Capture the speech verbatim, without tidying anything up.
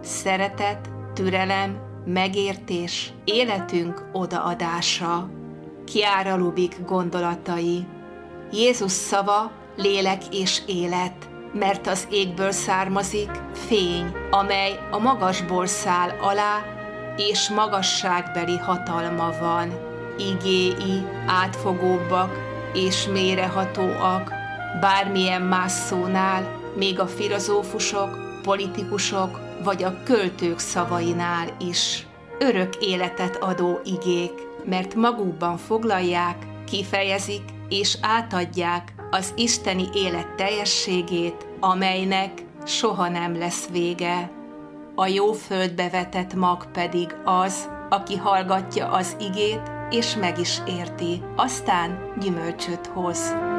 szeretet, türelem, megértés, életünk odaadása. Chiara Lubich gondolatai. Jézus szava lélek és élet, mert az égből származik fény, amely a magasból száll alá, és magasságbeli hatalma van. Igéi átfogóbbak és mélyrehatóak, bármilyen más szónál, még a filozófusok, politikusok vagy a költők szavainál is. Örök életet adó igék, mert magukban foglalják, kifejezik és átadják az isteni élet teljességét, amelynek soha nem lesz vége. A jó földbe vetett mag pedig az, aki hallgatja az igét, és meg is érti, aztán gyümölcsöt hoz.